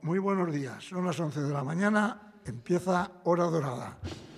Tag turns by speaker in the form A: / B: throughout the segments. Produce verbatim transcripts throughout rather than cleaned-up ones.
A: Muy buenos días, son las once de la mañana, empieza Hora Dorada.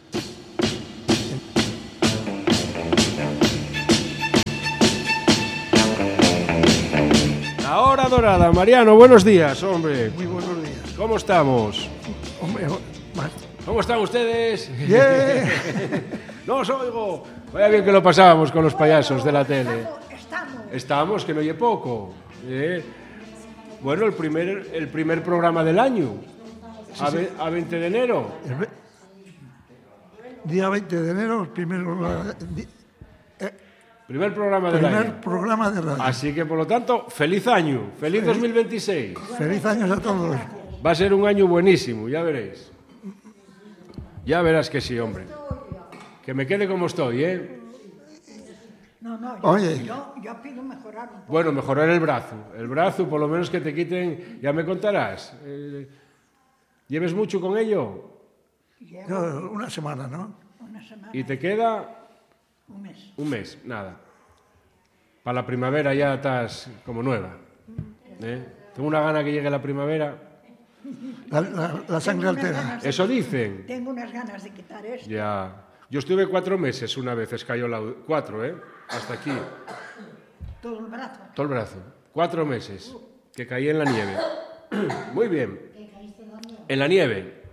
B: La Hora Dorada, Mariano, buenos días, hombre.
A: Muy buenos días.
B: ¿Cómo estamos?
A: Hombre, más.
B: ¿Cómo están ustedes?
A: ¡Bien!
B: No os oigo. Vaya bien que lo pasábamos con los payasos de la tele.
C: Estamos.
B: Estamos, que no oye poco. ¿eh? Bueno, el primer, el primer programa del año,
A: Sí,
B: a,
A: sí.
B: ve- a veinte de enero.
A: El ve- día veinte de enero, el primer, di-
B: Primer programa del
A: primer
B: año.
A: programa de radio.
B: Así que, por lo tanto, feliz año, feliz dos mil veintiséis.
A: Feliz año a todos.
B: Va a ser un año buenísimo, ya veréis. Ya verás que sí, hombre. Que me quede como estoy, ¿eh?
C: No, no, yo,
A: Oye.
C: yo, yo pido mejorar un poco.
B: Bueno, mejorar el brazo. El brazo, por lo menos que te quiten, ya me contarás. Eh, ¿Lleves mucho con ello?
C: Llevo
A: Yo, una semana, ¿no?
C: una semana,
B: ¿Y te queda
C: un mes.
B: un mes? Nada. Para la primavera ya estás como nueva. ¿eh? Tengo una gana que llegue la primavera.
A: La, la- la sangre
C: Tengo unas
A: altera.
C: ganas de-
B: Eso dicen.
C: Tengo unas ganas de quitar esto.
B: Ya. Yo estuve cuatro meses una vez, escayó la... Cuatro, ¿eh? Hasta aquí.
C: Todo el brazo.
B: Todo el brazo. Cuatro meses. Que caí en la nieve. Muy bien. En la nieve.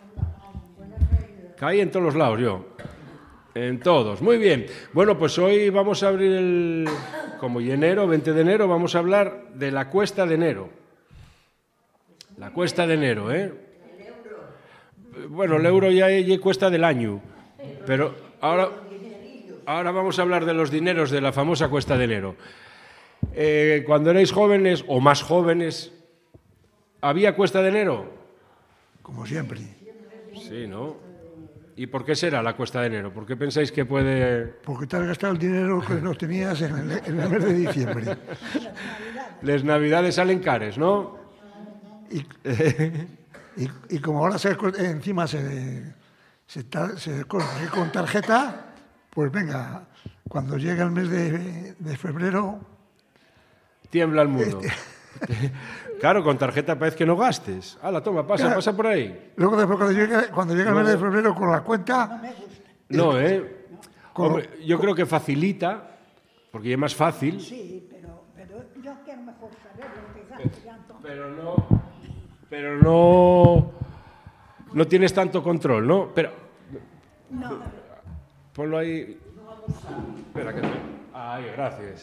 B: Caí en todos los lados yo. En todos. Muy bien. Bueno, pues hoy vamos a abrir el... Como y enero, veinte de enero, vamos a hablar de la cuesta de enero. La cuesta de enero, ¿eh? Bueno, el euro ya es cuesta del año. Pero ahora, ahora vamos a hablar de los dineros de la famosa cuesta de enero. Eh, cuando erais jóvenes, o más jóvenes, ¿había cuesta de enero?
A: Como siempre.
B: Sí, ¿no? ¿Y por qué será la cuesta de enero? ¿Por qué pensáis que puede...?
A: Porque te has gastado el dinero que no tenías en el, en el mes de diciembre.
B: Les navidades salen cares, ¿no?
A: Y, y, y como ahora se, encima se, se, ta- se consigue con tarjeta, pues venga, cuando llega el mes de, de febrero,
B: Tiembla el mundo. Claro, con tarjeta parece que no gastes. Hala, toma, pasa,
A: Claro.
B: pasa por ahí.
A: luego después cuando llega, cuando llega el mes de febrero con la cuenta,
B: No, ¿eh?
A: Con-
B: Hombre, yo creo que facilita, porque ya es más fácil.
C: Sí, pero, pero yo quiero mejor saber lo que gasto ya entonces.
B: Pero no, pero no, no tienes tanto control, ¿no? Pero
C: No,
B: ponlo ahí. Espera que me... Ahí, gracias.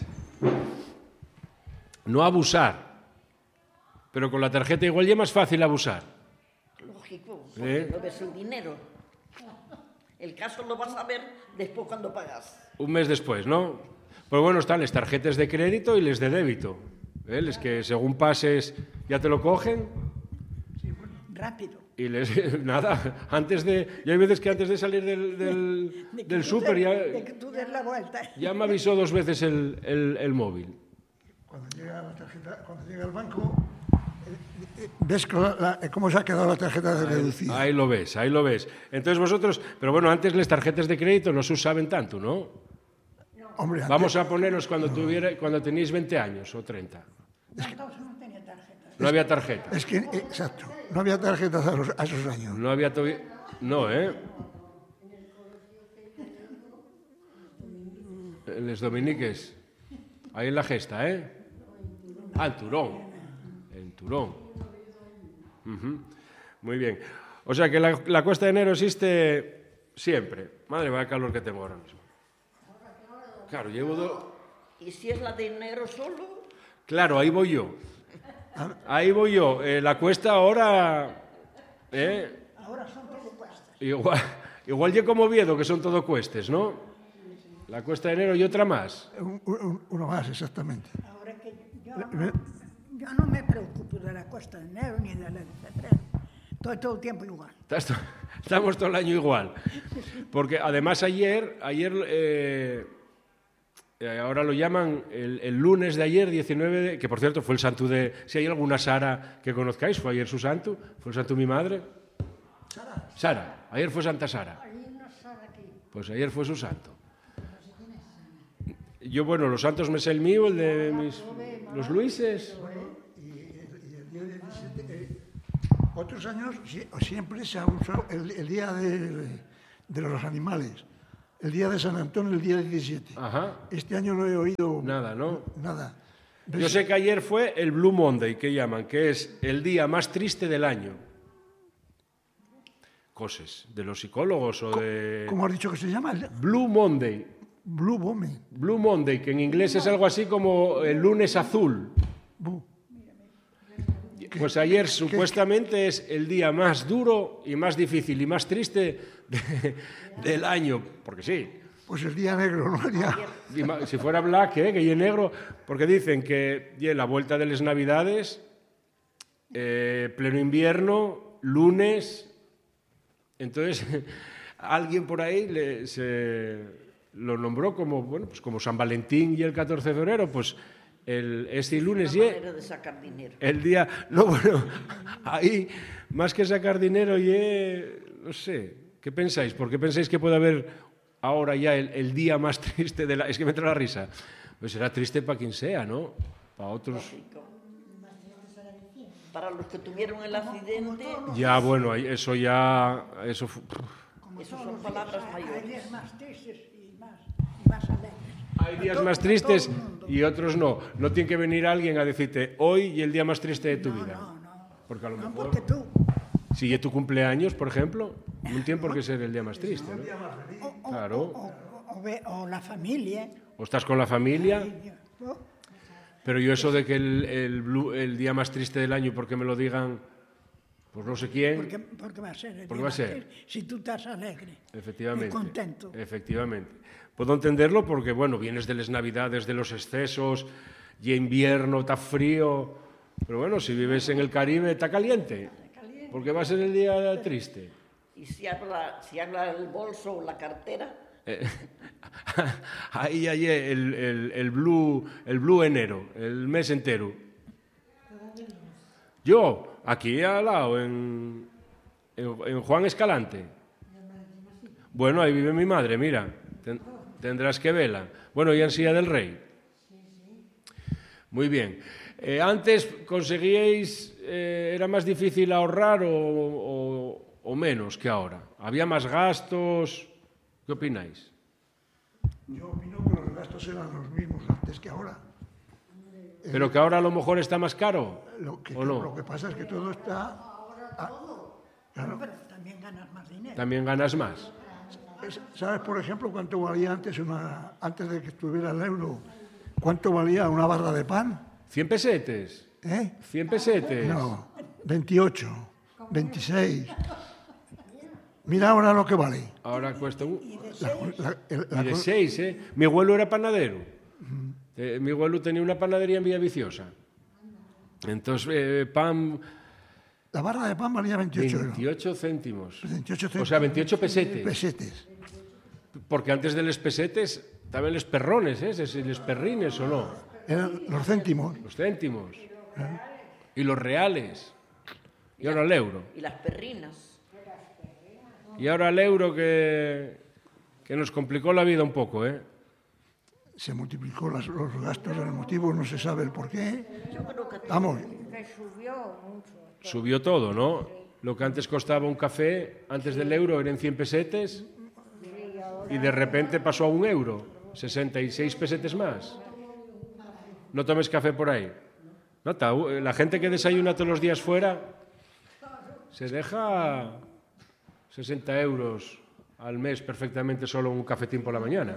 B: No abusar. Pero con la tarjeta igual ya es más fácil abusar.
D: Lógico,
B: ¿Eh?
D: porque no ves el dinero. El caso lo vas a ver después cuando pagas.
B: Un mes después, ¿no? Pues bueno, están las tarjetas de crédito y les de débito. ¿eh? Les que según pases ya te lo cogen
C: rápido.
B: y les... Nada, antes de... Yo hay veces que antes de salir del, del,
C: De que
B: del
C: tú
B: súper
C: des-
B: ya...
C: De que tú des la vuelta.
B: Ya me avisó dos veces el, el, el móvil.
A: cuando llega la tarjeta, cuando llega al banco, eh, eh, ves que la- la- cómo se ha quedado la tarjeta de reducida.
B: Ahí lo ves, ahí lo ves. Entonces vosotros... Pero bueno, antes las tarjetas de crédito no se usaban tanto, ¿no?
A: Hombre, antes-
B: Vamos a ponernos cuando, tuviera, cuando tenéis veinte años o treinta.
C: Entonces no tenía tarjeta.
B: No había tarjeta.
A: Es que, eh, exacto, no había tarjetas a, los- a esos años.
B: No había... tobi- No, ¿eh? Les dominiques. Ahí en la gesta, ¿eh? Ah, en Turón. En Turón. Ujú. Muy bien. O sea que la, la cuesta de enero existe siempre. Madre, vaya calor que tengo ahora mismo. Claro, llevo dos...
D: Y si es la de enero solo,
B: Claro, ahí voy yo. Ahí voy yo. Eh, la cuesta ahora... ¿eh?
C: Ahora son todo cuestas.
B: Igual, igual yo como Oviedo, que son todo cuestes, ¿no? La cuesta de enero y otra más.
A: Un- un- uno más, exactamente.
C: Ahora que yo no, yo no me preocupo de la cuesta de enero ni de la de febrero. Estoy todo el tiempo igual.
B: Estás to- Estamos todo el año igual. Porque además ayer, ayer eh, eh, ahora lo llaman el, el lunes de ayer, diecinueve, de, que por cierto fue el santo de... Si hay alguna Sara que conozcáis, fue ayer su santo, fue el santo de mi madre. Sara. Sara, ayer fue Santa Sara. Pues ayer fue su santo. Yo, bueno, los santos me sé el mío, el de mis, los Luises.
A: Otros años sie- siempre se ha usado el, el día de, de los animales, el día de San Antonio, el día diecisiete.
B: Ajá.
A: Este año no he oído
B: Nada, ¿no?
A: nada.
B: Yo sé que ayer fue el Blue Monday, que llaman, que es el día más triste del año. Cosas de los psicólogos o de...
A: ¿Cómo has dicho que se llama? El
B: Blue Monday.
A: Blue Bombe.
B: Blue Monday, que en inglés es algo así como el lunes azul.
A: Bu.
B: Pues ayer supuestamente es el día más duro y más difícil y más triste de- del año, porque sí.
A: Pues el día negro, ¿no? El día-
B: Y ma- si fuera black, ¿eh? Que y negro, porque dicen que ye, la vuelta de las Navidades, eh, pleno invierno, lunes, entonces alguien por ahí le- se lo nombró como, bueno, pues como San Valentín y el catorce de febrero, pues el, este lunes
D: Una
B: y
D: manera de sacar dinero.
B: el día, no, bueno, ahí más que sacar dinero y no sé, ¿qué pensáis? ¿Por qué pensáis que puede haber ahora ya el, el día más triste de la... Es que me entra la risa. Pues será triste para quien sea, ¿no? Para otros...
D: Para los que tuvieron el accidente,
B: Ya, bueno, ahí- eso ya... Eso fu-
D: esas son palabras
C: Hay
D: mayores.
C: días más tristes y más, y más alegres.
B: Hay días más tristes y otros no. No tiene que venir alguien a decirte hoy y el día más triste de tu vida.
C: No, no.
B: Porque a lo
C: No,
B: mejor...
C: porque tú,
B: Si es tu cumpleaños, por ejemplo, no tiene por qué ser el día más triste, ¿no?
C: o, o-
B: Claro.
C: o- o- o ve- o la familia.
B: O estás con la familia...
C: ¿no?
B: Pero yo eso de que el, el, blue- el día más triste del año, porque me lo digan, pues no sé quién,
C: Porque, porque va a ser el
B: Porque
C: día
B: va a
C: más
B: ser.
C: triste, si tú estás alegre
B: efectivamente.
C: y contento.
B: Efectivamente. Puedo entenderlo porque, bueno, vienes de las navidades, de los excesos, y invierno, está frío, pero bueno, si vives en el Caribe, está caliente, porque va a ser el día triste.
D: Y si habla, si habla el bolso o la cartera,
B: Eh, ahí hay el, el, el blue, el blue enero, el mes entero. Yo, aquí al lado, en, en, en Juan Escalante. Bueno, ahí vive mi madre, mira. Ten- tendrás que verla. Bueno, y en Silla del Rey. Muy bien. Eh, antes conseguíais, eh, era más difícil ahorrar o, o- o menos que ahora. Había más gastos. ¿Qué opináis?
A: Yo opino que los gastos eran los mismos antes que ahora.
B: Pero que ahora a lo mejor está más caro.
A: Lo que,
B: ¿O no?
A: lo que pasa es que todo está... ah, claro.
C: Pero también ganas más dinero.
B: También ganas más.
A: Es- ¿Sabes, por ejemplo, cuánto valía antes, una, antes de que estuviera el euro, cuánto valía una barra de pan?
B: ¿Cien pesetes?
A: ¿Eh?
B: ¿Cien pesetes?
A: No, veintiocho, veintiséis. Mira ahora lo que vale.
B: Ahora cuesta un...
A: La- la- el- la
B: Y de
A: co-
B: seis, ¿eh? Mi abuelo era panadero. Eh, mi abuelo tenía una panadería en Villaviciosa. Entonces, eh, pan,
A: la barra de pan valía veintiocho euros.
B: veintiocho céntimos.
A: veintiocho
B: O sea, veintiocho pesetes.
A: pesetes.
B: Porque antes de los pesetes estaban los perrones, ¿eh? Si los perrines o no.
A: Eran los céntimos.
B: Los céntimos. Y los reales. Y ahora el euro.
D: y las perrinas.
B: Y ahora el euro que, que nos complicó la vida un poco, ¿eh?
A: Se multiplicó las- los gastos, el motivo no se sabe el por qué.
D: Yo creo que
A: Vamos,
E: Que subió mucho.
B: Subió todo, ¿no? Lo que antes costaba un café, antes del euro eran cien pesetes y de repente pasó a un euro, sesenta y seis pesetes más. ¿No tomes café por ahí? Nota, la gente que desayuna todos los días fuera se deja sesenta euros al mes perfectamente solo un cafetín por la mañana.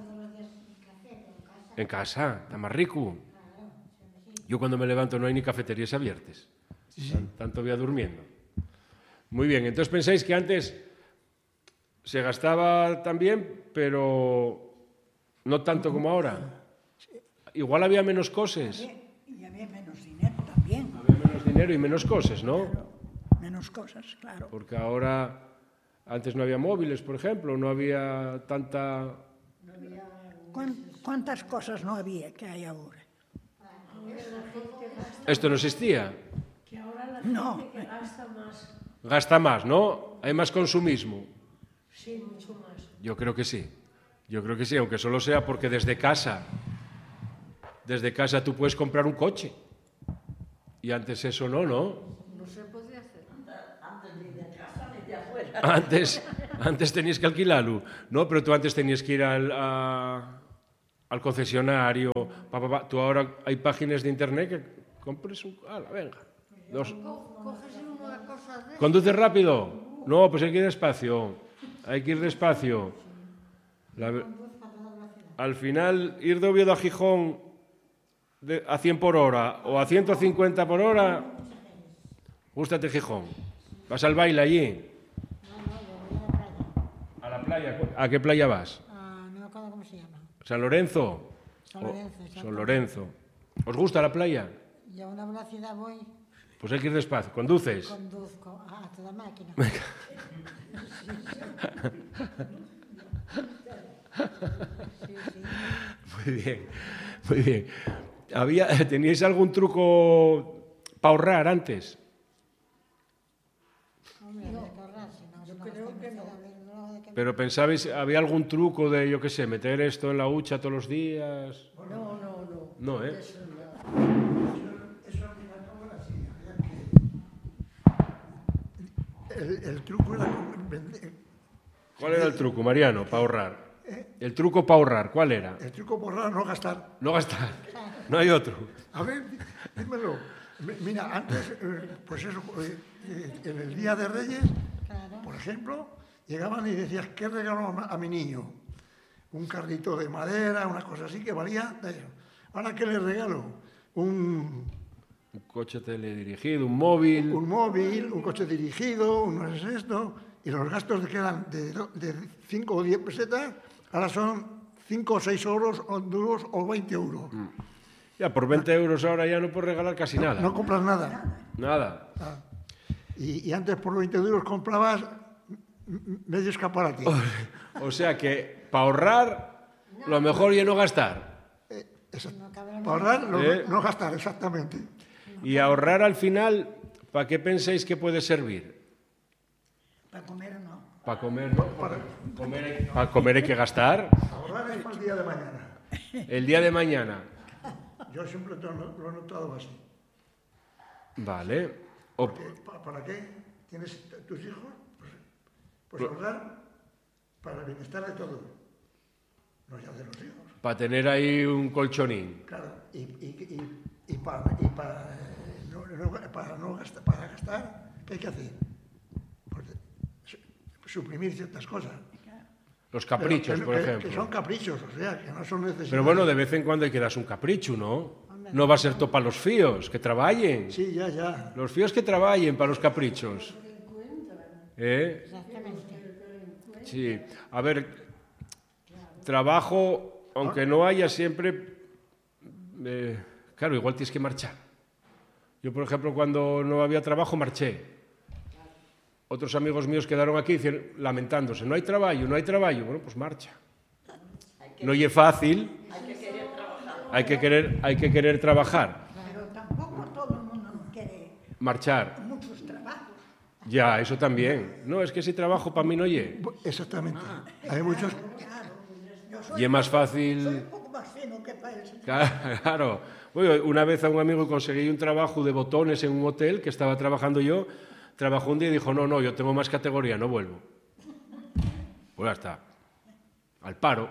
B: En casa, está más rico. Yo cuando me levanto no hay ni cafeterías abiertas. Tan- Tanto voy a durmiendo. Muy bien, entonces pensáis que antes se gastaba también, pero no tanto como ahora. Igual había menos cosas,
C: Y había menos dinero también.
B: había menos dinero y menos cosas, ¿no?
C: Menos cosas, claro.
B: Porque ahora, antes no había móviles, por ejemplo, no había tanta...
C: ¿Cuán- ¿Cuántas cosas no había que hay ahora?
B: Esto no existía.
C: No,
B: Gasta más, ¿no? Hay más consumismo.
E: Sí, mucho más.
B: Yo creo que sí. Yo creo que sí, aunque solo sea porque desde casa, desde casa tú puedes comprar un coche. Y antes eso no, ¿no?
E: No se podía hacer.
B: Antes, antes tenías que alquilarlo. No, pero tú antes tenías que ir al, a- al concesionario. Pa, pa, pa. Tú ahora hay páginas de internet que compres un... ¡Hala, venga! Dos.
E: Coges una cosa de...
B: ¿Conduces rápido? No, pues hay que ir despacio. Hay que ir despacio. La- al final, ir de Oviedo a Gijón de- a cien por hora o a ciento cincuenta por hora, gústate Gijón. ¿Vas al baile allí? ¿A la playa? ¿A qué playa vas?
E: Ah, no me acuerdo cómo se llama.
B: ¿San Lorenzo?
E: San
B: O-
E: Lorenzo,
B: San
E: exacto.
B: Lorenzo. ¿Os gusta la playa?
E: Y a una velocidad voy,
B: Pues hay que ir despacio. ¿Conduces?
E: conduzco a toda máquina. Sí, sí.
B: Muy bien, muy bien. Había, ¿teníais algún truco para ahorrar antes?
E: Hombre, había que ahorrar, si no, yo creo que no.
B: Pero pensabais, ¿había algún truco de, yo qué sé, meter esto en la hucha todos los días?
C: No, no, no.
B: No, ¿eh?
A: Eso al fin y al cabo era así. había que- El, el truco era con- vender-
B: ¿Cuál era el truco, Mariano, para ahorrar? El truco para ahorrar, ¿cuál era?
A: el truco por ahorrar, no gastar.
B: No gastar. No hay otro.
A: A ver, dí- dímelo. Mi- Mira, antes, eh, pues eso, eh, eh, en el Día de Reyes, por ejemplo, llegaban y decías, ¿qué regalo a a mi niño? Un carrito de madera, una cosa así que valía de eso. Ahora, ¿qué le regalo? Un,
B: Un coche teledirigido, un móvil.
A: un móvil, un coche dirigido, un no sé esto, y los gastos que eran de, do- de cinco o diez pesetas, ahora son cinco o seis euros, o duros o veinte euros.
B: Ya, por veinte euros ahora ya no puedes regalar casi nada.
A: No compras nada.
B: Nada.
A: Ah. Y, y antes por veinte euros comprabas m- m- medio escaparate.
B: O sea que para ahorrar, lo mejor es no gastar.
A: Exacto. Para ahorrar, no,
B: ¿Eh?
A: no gastar, exactamente.
B: Y ahorrar al final, ¿para qué pensáis que puede servir?
C: Para comer no.
B: Para comer, ¿no? Para comer, hay, para comer hay que gastar.
A: Ahorrar es para el día de mañana.
B: El día de mañana.
A: Yo siempre te lo, lo he notado así.
B: Vale. O-
A: Porque, ¿pa- ¿Para qué tienes t- tus hijos? Pues, pues ahorrar para el bienestar de todos. No ya de los hijos.
B: para tener ahí un colchonín.
A: Claro, y, y, y, y para, y para, eh, no, no- para, no gastar, para gastar, ¿qué hay que hacer? Pues, su- suprimir ciertas cosas.
B: Los
A: Pero
B: caprichos,
A: que-
B: por
A: que-
B: ejemplo.
A: Que son caprichos, o sea, que no son necesarios.
B: Pero bueno, de vez en cuando hay que darse un capricho, ¿no? No va a ser todo para los fíos, que trabajen.
A: Sí, ya, ya.
B: Los fíos que trabajen para los caprichos. ¿Eh? Sí. A ver, trabajo, aunque no haya siempre... eh, claro, igual tienes que marchar. Yo, por ejemplo, cuando no había trabajo, marché. Otros amigos míos quedaron aquí dicen, lamentándose, no hay trabajo, no hay trabajo. Bueno, pues marcha. No y es fácil. Hay que querer, hay que querer trabajar.
C: Pero tampoco todo el mundo quiere
B: Marchar.
C: muchos trabajos.
B: Ya, eso también. No, es que ese trabajo para mí no oye.
A: Exactamente. Hay muchos...
C: Claro. Yo soy,
B: Y es más
C: soy
B: fácil...
C: un poco más fino que para él.
B: Claro. Bueno, una vez a un amigo conseguí un trabajo de botones en un hotel que estaba trabajando yo. Trabajó un día y dijo, no, no, yo tengo más categoría, no vuelvo. Pues ya está. Al paro.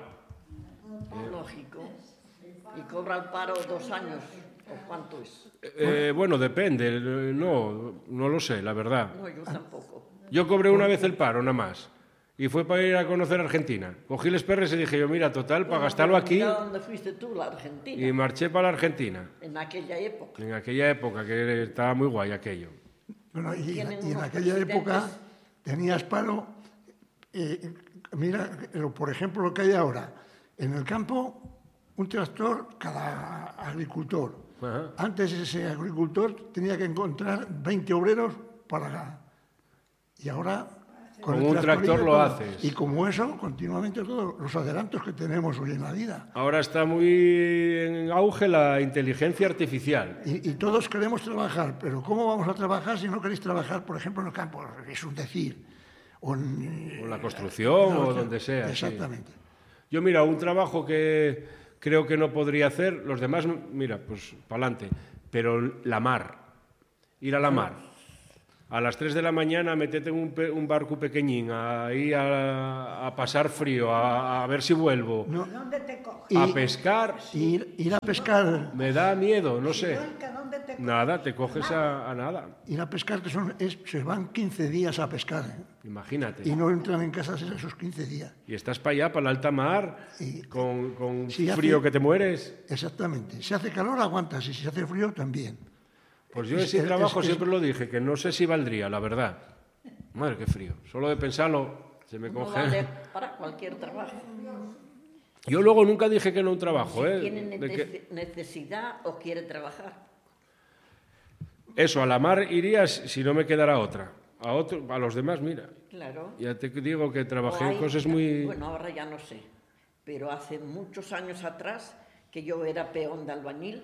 D: Lógico. Y cobra el paro dos años. ¿O cuánto es?
B: Eh, bueno, depende. No, no lo sé, la verdad.
D: No, yo tampoco.
B: Yo cobré una vez el paro, nada más. Y fue para ir a conocer Argentina. Cogí los perres y dije yo, mira, total, para gastarlo aquí.
D: Mira dónde fuiste tú, la Argentina.
B: Y marché para la Argentina.
D: En aquella época.
B: En aquella época, que estaba muy guay aquello.
A: Bueno, y,
D: Tienen
A: y en
D: unos
A: aquella
D: presidentes.
A: época tenías paro. eh, mira, lo- por ejemplo, lo que hay ahora. En el campo, un tractor cada agricultor.
B: Ajá.
A: Antes ese agricultor tenía que encontrar veinte obreros para... Y ahora...
B: Con
A: el
B: un tractor
A: tractorillo
B: lo
A: todo.
B: haces.
A: Y como eso, continuamente todos los adelantos que tenemos hoy en la vida.
B: Ahora está muy en auge la inteligencia artificial.
A: Y, y todos queremos trabajar, pero ¿cómo vamos a trabajar si no queréis trabajar, por ejemplo, en el campo? Es un decir. O en,
B: O la construcción, o donde sea, sí.
A: Exactamente.
B: Yo, mira, un trabajo que creo que no podría hacer, los demás, mira, pues para adelante. Pero la mar, ir a la mar. a las tres de la mañana metete en un, pe, un barco pequeñín, ahí a, a pasar frío, a, a ver si vuelvo,
A: No.
C: ¿Dónde te coges?
B: a
A: Y-
B: pescar,
A: Ir, ir a pescar,
B: me da miedo, no sé.
C: Blanca, ¿dónde te coges?
B: Nada, te coges a, a nada,
A: ir a pescar, que son, es- se van quince días a pescar, ¿eh?
B: imagínate.
A: Y no entran en casa esos quince días.
B: Y estás para allá, para la alta mar,
A: Y-
B: con, con
A: Si hace-
B: frío que te mueres.
A: Exactamente. Si hace calor, aguantas, y si hace frío, también.
B: Pues yo
A: Es-
B: ese
A: es-
B: trabajo
A: es-
B: siempre lo dije, que no sé si valdría, la verdad. Madre, qué frío. Solo de pensarlo, se me
D: No
B: congela.
D: vale para cualquier trabajo.
B: Yo luego nunca dije que no un trabajo, ¿eh?
D: Tiene
B: De que-
D: nece- necesidad o quiere trabajar.
B: Eso, a la mar irías si no me quedara otra. A, otro, a los demás, mira.
D: Claro.
B: Ya te digo que trabajé
D: O
B: en
D: hay-
B: cosas muy...
D: Bueno, ahora ya no sé. Pero hace muchos años atrás, que yo era peón de albañil,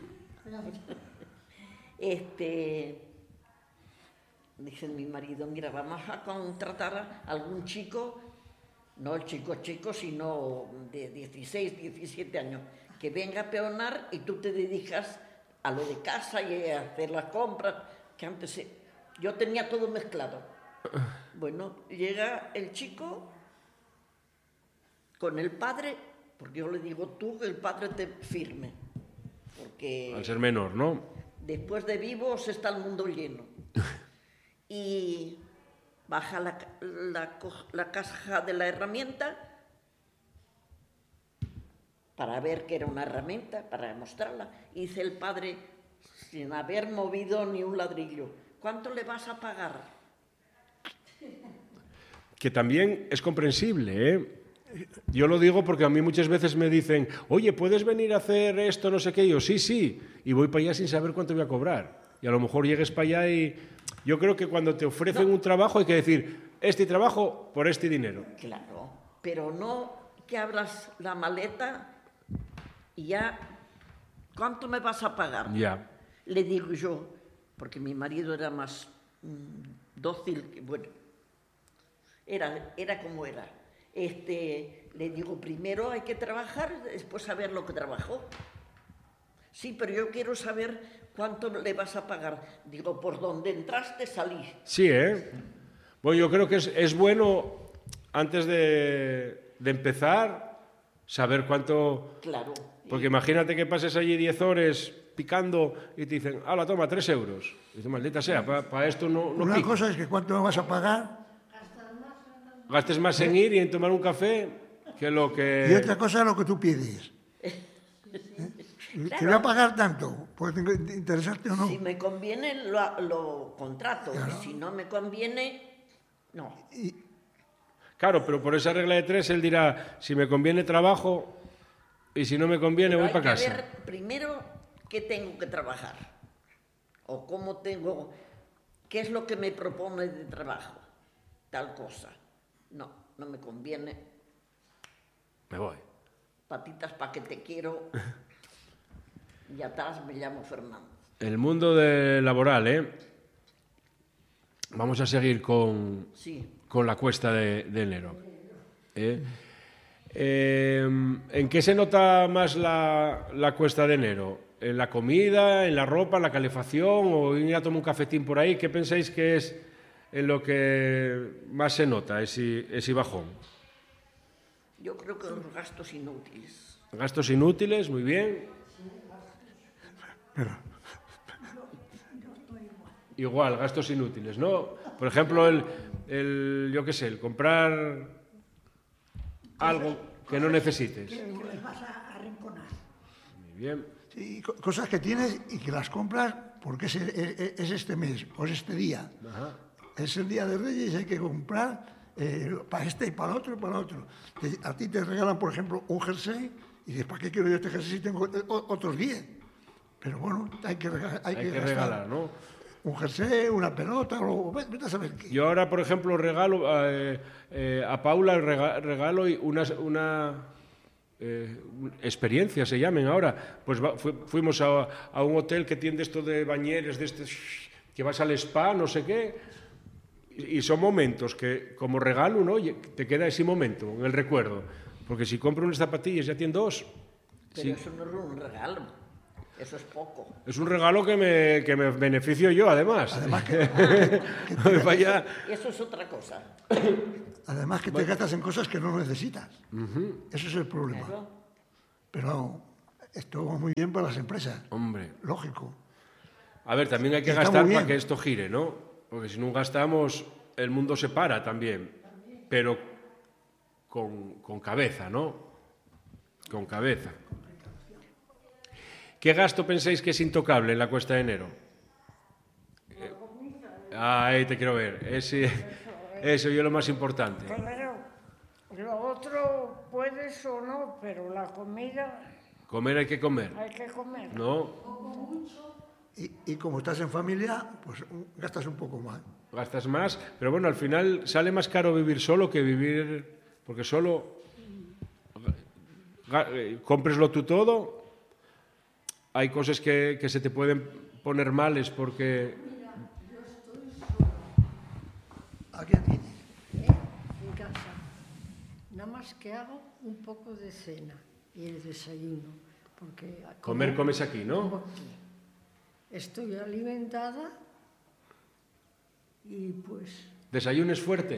D: este, dice mi marido, mira, vamos a contratar a algún chico, no el chico chico, sino de dieciséis, diecisiete años, que venga a peonar y tú te dedicas a lo de casa y a hacer las compras, que antes se- yo tenía todo mezclado. Bueno, llega el chico con el padre, porque yo le digo tú, que el padre te firme, porque
B: Al ser menor, ¿no?
D: después de vivos está el mundo lleno. Y baja la, ca- la, co- la caja de la herramienta para ver que era una herramienta, para mostrarla. Y dice el padre, sin haber movido ni un ladrillo, ¿cuánto le vas a pagar?
B: Que también es comprensible, ¿eh? Yo lo digo porque a mí muchas veces me dicen, oye, ¿puedes venir a hacer esto, no sé qué? Y yo, sí, sí, y voy para allá sin saber cuánto voy a cobrar. Y a lo mejor llegues para allá y... Yo creo que cuando te ofrecen un trabajo hay que decir, este trabajo por este dinero.
D: Claro, pero no que abras la maleta y ya, ¿cuánto me vas a pagar?
B: Ya.
D: Le digo yo, porque mi marido era más mm, dócil, que, bueno, era, era como era. Este, le digo, primero hay que trabajar, después saber lo que trabajó. Sí, pero yo quiero saber cuánto le vas a pagar. Digo, por donde entraste, salí.
B: Sí, ¿eh? Bueno, yo creo que es, es bueno, antes de, de empezar, saber cuánto...
D: Claro.
B: Porque imagínate que pases allí diez horas picando y te dicen, hala, toma, tres euros. Y dices, maldita sea, para esto no, no
A: Una
B: pico.
A: cosa es que cuánto me vas a pagar,
B: Gastes más en ir y en tomar un café que lo que...
A: y otra cosa es lo que tú pides. ¿Eh? Te voy a pagar tanto, puede interesarte o no.
D: Si me conviene, lo, lo contrato. Y si no me conviene, no.
B: Claro, pero por esa regla de tres él dirá, si me conviene trabajo y si no me conviene
D: Pero
B: voy
D: hay
B: para
D: que
B: casa.
D: ver primero qué tengo que trabajar. O cómo tengo... ¿Qué es lo que me propone de trabajo? Tal cosa. No, no me conviene.
B: Me voy.
D: Patitas pa' que te quiero. Y atrás me llamo Fernando.
B: El mundo de laboral, ¿eh? Vamos a seguir con,
D: Sí.
B: con la cuesta de, de enero. ¿eh? Eh, ¿En qué se nota más la, la cuesta de enero? ¿En la comida, en la ropa, en la calefacción o ir a tomar un cafetín por ahí? ¿Qué pensáis que es en lo que más se nota ese, ese bajón?
D: Yo creo que los gastos inútiles.
B: Gastos inútiles, muy bien. Igual, gastos inútiles, ¿no? Por ejemplo, el, el yo qué sé, el comprar algo que no necesites.
C: Que les vas a arrinconar.
B: Muy bien.
A: Sí, co- cosas que tienes y que las compras porque es, es- es este mes o es este día. Es el día de Reyes, hay que comprar eh, para este y para el otro y para el otro. Te- a ti te regalan, por ejemplo, un jersey y dices, ¿para qué quiero yo este jersey si tengo eh, o- otros diez? Pero bueno, hay que, rega- hay
B: Hay
A: que
B: que
A: gastar.
B: regalar, ¿no?
A: Un jersey, una pelota, o ve- vete a saber qué.
B: Yo ahora, por ejemplo, regalo eh, eh, a Paula rega- regalo y una, una eh, experiencia, se llamen ahora. Pues va- fu- fuimos a, a un hotel que tiene esto de bañeres, de este, que vas al spa, no sé qué. Y, y son momentos que, como regalo, ¿no? Y te queda ese momento en el recuerdo. Porque si compro unas zapatillas ya tiene dos.
D: Pero
B: Sí.
D: eso no es un regalo. Eso es poco.
B: Es un regalo que me, que me beneficio yo, además.
A: Además que, que te,
B: Vaya.
D: Eso es otra cosa.
A: además que te gastas en cosas que no necesitas. Eso es el problema.
D: Claro.
A: Pero esto va muy bien para las empresas.
B: Hombre.
A: Lógico.
B: A ver, también hay que
A: Está
B: gastar
A: muy
B: para
A: bien.
B: que esto gire, ¿no? Porque si no gastamos, el mundo se para también. Pero con, con cabeza, ¿no? Con cabeza. ¿Qué gasto pensáis que es intocable en la cuesta de enero? Eh, Ah, ahí te quiero ver. Ese, eso es lo más importante.
C: Claro, lo otro puedes o no, pero la comida
B: Comer hay que comer,
C: hay que comer.
B: ¿no?
A: Y, y como estás en familia, pues un- gastas un poco más.
B: Gastas más, pero bueno, al final sale más caro vivir solo que vivir, porque solo ga- eh, cómpreslo tú todo. Hay cosas que, que se te pueden poner males porque
A: Aquí tienes.
F: En casa. Nada más que hago un poco de cena y el desayuno. Porque
B: comer
F: como-
B: comes aquí,
F: como
B: ¿no?
F: aquí. Estoy alimentada y pues,
B: Desayunes fuerte,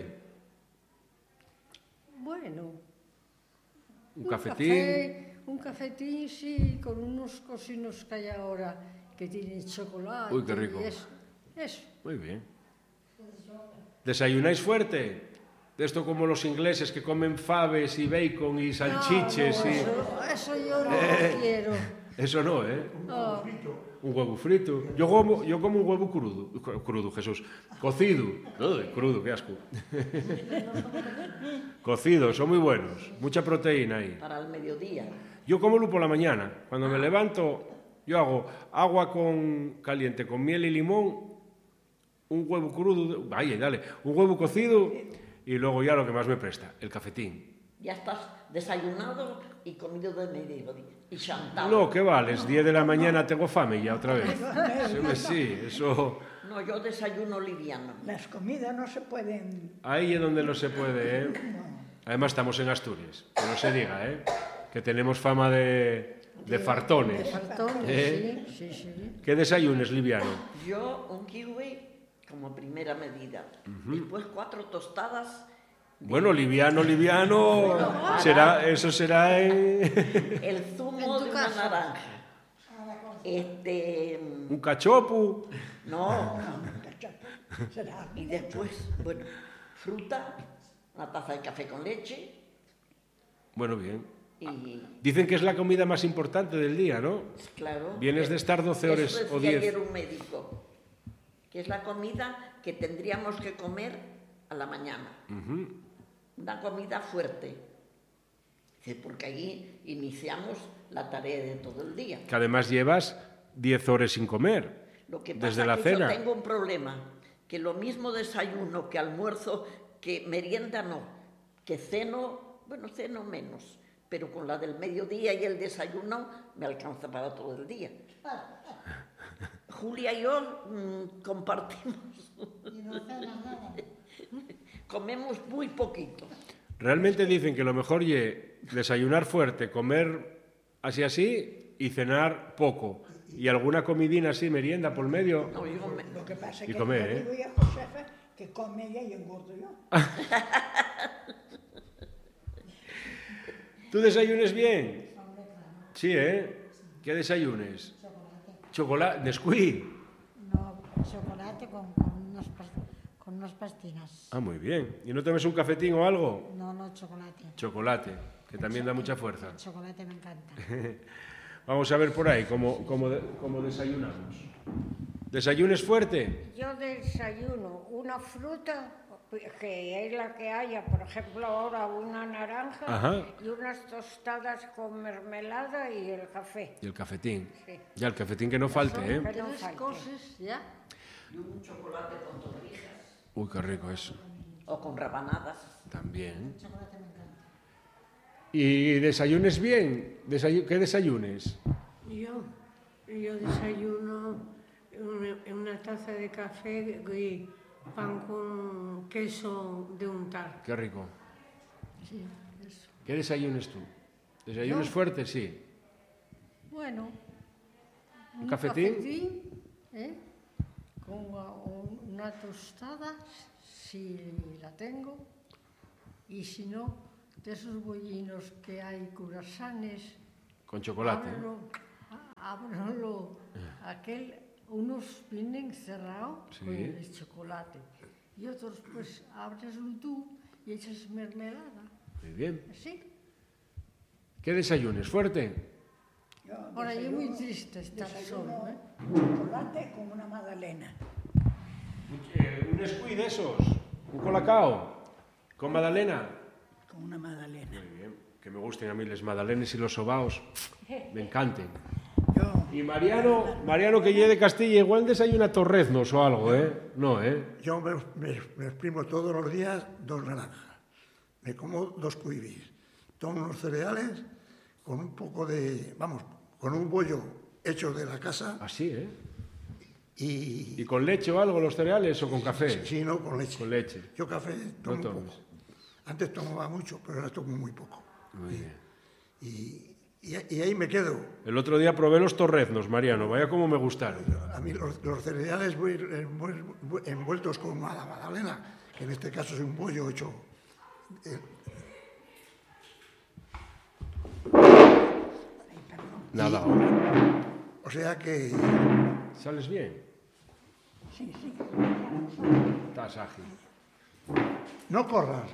F: bueno.
B: un cafetín.
F: Café, un cafetín, sí, con unos cosinos que hay ahora que tienen chocolate.
B: Uy, qué rico.
F: Y eso. Eso.
B: Muy bien. ¿Desayunáis fuerte? De esto como los ingleses que comen faves y bacon y salchiches
F: No, no,
B: y...
F: eso, eso yo no
B: Eh.
F: lo quiero.
B: Eso no, ¿eh?
F: No.
B: Un huevo frito. Yo como, yo como un huevo crudo. Crudo, Jesús. Cocido. Uy, crudo, qué asco. Cocido, son muy buenos. Mucha proteína ahí.
D: Para el mediodía.
B: Yo como por la mañana. Cuando me levanto, yo hago agua con caliente con miel y limón, un huevo crudo, vaya, dale, un huevo cocido y luego ya lo que más me presta, el cafetín.
D: Ya estás desayunado y comido de mediodía. Y chantado.
B: No, ¿qué vales? diez de la mañana tengo fame ya otra vez. Sí, me- sí, eso...
D: No, yo desayuno liviano.
C: Las comidas no se pueden...
B: Ahí es donde no se puede, ¿eh? Además estamos en Asturias, que no se diga, ¿eh? Que tenemos fama de, de fartones.
F: De fartones,
B: ¿Eh?
F: sí, sí, sí.
B: ¿Qué desayunes, liviano?
D: Yo un kiwi como primera medida. Después cuatro tostadas.
B: Bueno, liviano, liviano, será, eso será en...
D: El zumo
F: En tu
D: de una
F: casa.
D: naranja. Este...
B: un cachopu.
D: No.
C: Será.
D: Y después, bueno, fruta, una taza de café con leche
B: Bueno, bien.
D: y,
B: Dicen que es la comida más importante del día, ¿no?
D: claro...
B: Vienes de estar doce horas
D: eso
B: o
D: decía
B: diez.
D: ayer un médico, que es la comida que tendríamos que comer a la mañana. Una comida fuerte. Dice, porque ahí iniciamos la tarea de todo el día.
B: Que además llevas diez horas sin comer.
D: Lo que pasa
B: Desde la
D: es que
B: cena.
D: yo tengo un problema, que lo mismo desayuno que almuerzo, que merienda no, que ceno, bueno, ceno menos, pero con la del mediodía y el desayuno me alcanza para todo el día. Julia y yo mm, compartimos,
E: Y no cenas nada.
D: comemos muy poquito.
B: Realmente dicen que lo mejor es desayunar fuerte, comer así así y cenar poco. Y alguna comidina así, merienda por medio.
D: No, yo me-
C: Lo que pasa es
B: Y
C: que
B: comer,
C: yo
B: ¿eh?
C: digo a Josefa que come ella y engordo yo.
B: ¿Tú desayunes bien? Sí, ¿eh? ¿Qué desayunes? Chocolate. Nesquik.
E: No, chocolate con, con, unas, pas- con unas pastinas.
B: Ah, muy bien. ¿Y no tomes un cafetín o algo?
E: No, no, chocolate.
B: Chocolate, que también da mucha fuerza.
E: El chocolate me encanta.
B: Vamos a ver por ahí cómo, cómo, de- cómo desayunamos. ¿Desayunes fuerte?
C: Yo desayuno una fruta, que es la que haya, por ejemplo, ahora una naranja
B: Ajá.
C: y unas tostadas con mermelada y el café.
B: Y el cafetín.
C: Sí.
B: Ya, el cafetín que no falte, ¿eh?
C: Que no
F: Tres
C: falte.
F: cosas, ya.
D: Y un chocolate con torrijas
B: Uy, qué rico eso.
D: o con rabanadas.
B: También.
E: Chocolate me encanta.
B: ¿Y desayunes bien? Desayu- ¿Qué desayunes?
G: Yo, yo desayuno una, una taza de café y pan con queso de untar.
B: Qué rico.
F: Sí, eso.
B: ¿Qué desayunes tú? ¿Desayunes
F: Yo.
B: fuertes? Sí.
F: Bueno,
B: Un cafetín.
F: cafetín, ¿eh? Con una, una tostada, si la tengo, y si no, de esos bollinos que hay curasanes.
B: Con chocolate.
F: Ábrelo, ábrelo, aquel, unos vienen cerrados
B: Sí.
F: con el chocolate, y otros, pues, abreslo tú y echas mermelada.
B: Muy bien.
F: ¿Sí?
B: ¿Qué desayunes? ¿Fuerte?
C: Yo
F: Ahora, yo
C: desayuno-
F: muy triste estar
C: desayuno
F: solo, ¿eh?
C: chocolate con una magdalena.
B: Eh, un escuí de esos. Un colacao. Con magdalena.
C: Con una magdalena.
B: Muy bien. Que me gusten a mí las magdalenas y los sobaos. Me encanten.
C: Yo,
B: Y Mariano, Mariano que llegue de Castilla, igual desayuna torreznos o algo, ¿eh? No, ¿eh?
A: Yo me, me- me exprimo todos los días dos naranjas. Me como dos cuibis. Tomo unos cereales con un poco de, vamos, con un bollo hecho de la casa
B: Así, ¿eh?
A: y,
B: ¿Y con leche o algo los cereales o con café?
A: si no, con leche.
B: Con leche.
A: Yo café tomo
B: No tomes.
A: poco. Antes tomaba mucho, pero ahora tomo muy poco.
B: Muy bien.
A: Y, y- y ahí me quedo.
B: El otro día probé los torreznos, Mariano. Vaya como me gustaron.
A: A mí los, los cereales voy envuel- envueltos con una magdalena, que en este caso es un bollo hecho. eh,
B: Nada.
A: o sea que
B: ¿Sales bien?
C: sí, sí.
B: Estás ágil.
A: no corras.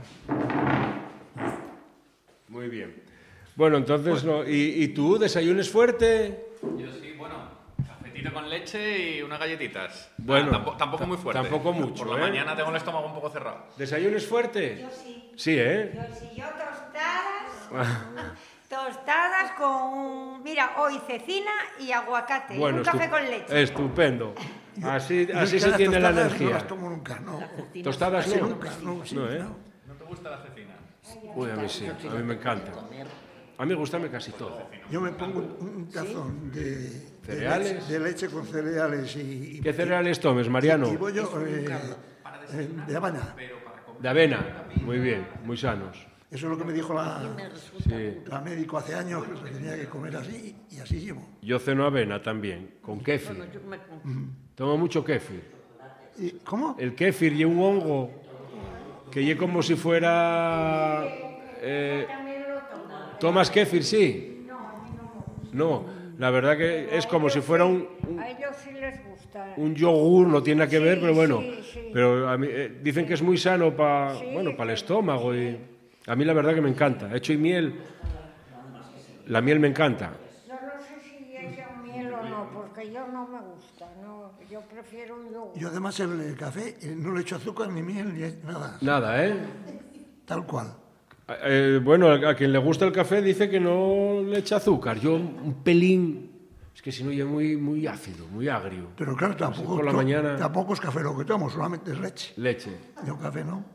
B: Muy bien. Bueno, entonces, no. ¿Y, y tú desayunes fuerte?
H: Yo sí, bueno, cafetito con leche y unas galletitas.
B: Bueno,
H: Ah, tampoco, tampoco
B: ta-
H: muy fuerte.
B: tampoco mucho,
H: Por la
B: ¿eh?
H: mañana tengo el estómago un poco cerrado.
B: ¿Desayunes fuerte?
I: Yo sí.
B: Sí, ¿eh?
I: Yo sí, yo tostadas, tostadas con, mira, hoy cecina y aguacate,
B: Bueno,
I: un café
B: estu-
I: con leche.
B: Estupendo. Así,
A: Yo
B: así
A: es que
B: se
A: las
B: tiene la
A: tostadas No
B: energía.
A: las tomo nunca, no.
B: Tostadas
A: Casi
B: no.
A: nunca, no, sí,
B: No, ¿eh?
A: no.
H: ¿No te gusta la cecina?
B: Uy, a mí sí, a mí me encanta. A mí gusta casi todo.
A: Yo me pongo un, un tazón de, de,
B: ¿Cereales?
A: leche, de leche con cereales y, y,
B: ¿Qué cereales tomes, Mariano?
A: y bollo eh, eh, de avena.
B: De avena. Muy bien, muy sanos.
A: Eso es lo que me dijo la,
B: Sí.
A: la médico hace años, que tenía que comer así y así llevo.
B: Yo ceno avena también, con kéfir.
D: Yo me com-
B: Tomo mucho kéfir.
A: ¿Y cómo?
B: El kéfir y un hongo que es como si fuera... eh, ¿Tomas kéfir, sí? No, la verdad que es como si fuera un, un,
G: A ellos sí les gusta.
B: un yogur, no tiene nada que ver,
G: Sí,
B: pero bueno.
G: sí, sí.
B: Pero a mí, eh, dicen que es muy sano para
G: Sí,
B: bueno, para el
G: pero-
B: estómago y a mí la verdad que me encanta. Hecho y miel, la miel me encanta.
G: Yo no sé si ella miel o no, porque yo no me gusta. No, yo prefiero un yogur.
A: Yo además el, el café eh, no le echo azúcar ni miel ni nada,
B: Nada, ¿eh?
A: tal cual.
B: Eh, bueno, a a quien le gusta el café dice que no le echa azúcar. Yo un pelín, es que si no ya muy muy ácido, muy agrio.
A: Pero claro, tampoco,
B: por la
A: to-
B: mañana-
A: tampoco es café lo que tomo, solamente es leche.
B: Leche.
A: Yo café no.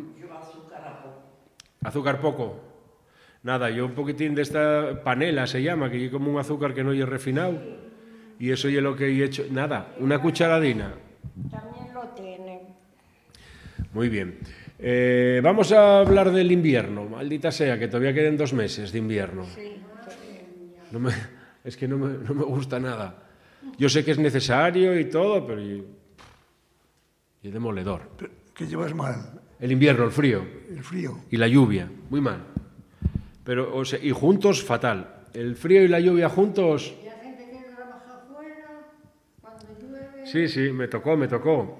B: Azúcar poco. Nada, yo un poquitín de esta panela se llama, que es como un azúcar que no es refinado. Y eso es lo que he hecho. Nada, una cucharadina.
G: También lo tienen.
B: Muy bien. Eh, vamos a hablar del invierno. Maldita sea, que todavía queden dos meses de invierno. No me- es que no me, no me gusta nada. Yo sé que es necesario y todo, pero... Y, y es demoledor.
A: Pero, ¿qué llevas mal?
B: El invierno, el frío
A: El frío.
B: y la lluvia. Muy mal. Pero, o sea, y juntos, fatal. El frío y la lluvia juntos...
E: Y la gente quiere trabajar fuera, cuando llueve.
B: Sí, sí, me tocó, me tocó.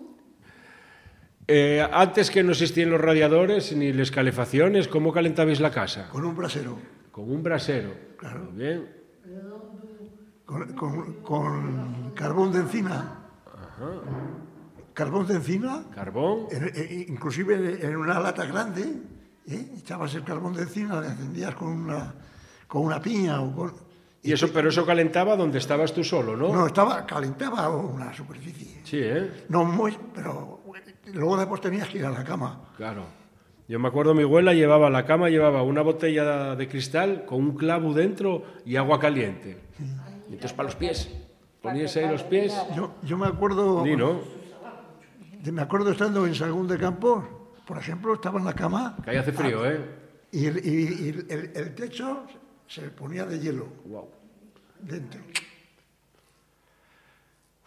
B: Eh, antes que no existían los radiadores ni las calefacciones, ¿cómo calentabais la casa?
A: Con un brasero.
B: Con un brasero.
A: Claro.
B: Muy bien.
A: Con, con- con carbón de encina. Carbón de encina,
B: Carbón.
A: en- en- inclusive en una lata grande, ¿eh? Echabas el carbón de encina, le encendías con una, con una piña o con...
B: Y eso, pero eso calentaba donde estabas tú solo, ¿no?
A: No, estaba, calentaba una superficie.
B: Sí, ¿eh?
A: No muy, pero luego después tenías que ir a la cama.
B: Claro. Yo me acuerdo, mi abuela llevaba a la cama, llevaba una botella de cristal con un clavo dentro y agua caliente. Y entonces para los pies. Ponías ahí los pies.
A: Yo, yo me acuerdo...
B: Ni no.
A: Me acuerdo estando en Sagún de Campos, por ejemplo, estaba en la cama
B: Que ahí hace frío, ¿eh?
A: y, el- y- y el, el techo se ponía de hielo
B: Wow.
A: dentro.